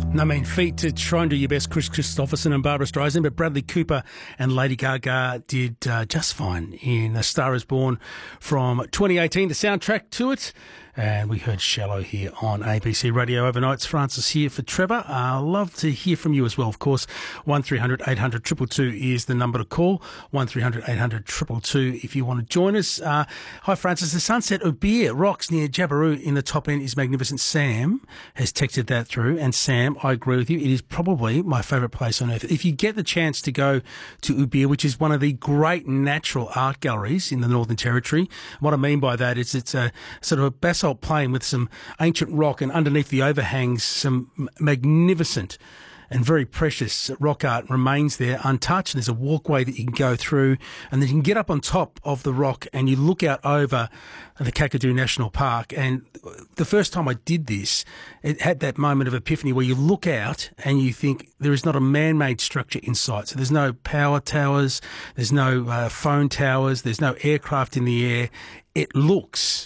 I mean, feet to try and do your best, Chris Christopherson and Barbara Streisand, but Bradley Cooper and Lady Gaga did just fine in A Star Is Born from 2018, the soundtrack to it. And we heard Shallow here on ABC Radio Overnight. It's Francis here for Trevor. I'd love to hear from you as well, of course. 1300 800 222 is the number to call. 1300 800 222 if you want to join us. Hi, Francis. The Sunset Ubia rocks near Jabiru in the top end is magnificent. Sam has texted that through. And Sam, I agree with you. It is probably my favourite place on earth. If you get the chance to go to Ubia, which is one of the great natural art galleries in the Northern Territory, what I mean by that is it's a sort of a basalt plain with some ancient rock, and underneath the overhangs some magnificent and very precious rock art remains there untouched. And there's a walkway that you can go through, and then you can get up on top of the rock and you look out over the Kakadu National Park. And the first time I did this, it had that moment of epiphany where you look out and you think there is not a man-made structure in sight. So there's no power towers, there's no phone towers, there's no aircraft in the air. It looks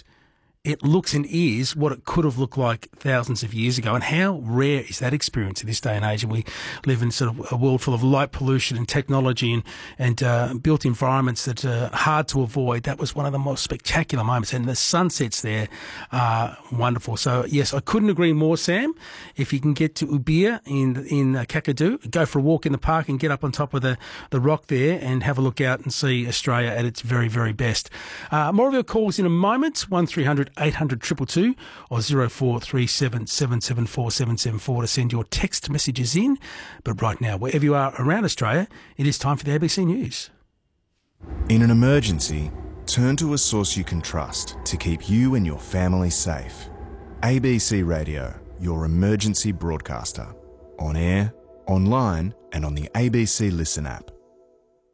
and is what it could have looked like thousands of years ago. And how rare is that experience in this day and age? And we live in sort of a world full of light pollution and technology and built environments that are hard to avoid. That was one of the most spectacular moments. And the sunsets there are wonderful. So, yes, I couldn't agree more, Sam. If you can get to Ubia in Kakadu, go for a walk in the park and get up on top of the rock there and have a look out and see Australia at its very, very best. More of your calls in a moment. 1300 800 222 or 0437 774 774 to send your text messages in. But right now, wherever you are around Australia, it is time for the ABC News. In an emergency, turn to a source you can trust to keep you and your family safe. ABC Radio, your emergency broadcaster. On air, online and on the ABC Listen app.